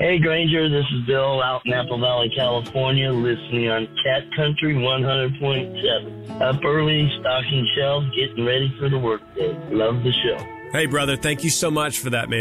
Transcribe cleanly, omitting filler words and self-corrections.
Hey, Granger, this is Bill out in Apple Valley, California, listening on Cat Country 100.7. Up early, stocking shelves, getting ready for the workday. Love the show. Hey, brother, thank you so much for that, man.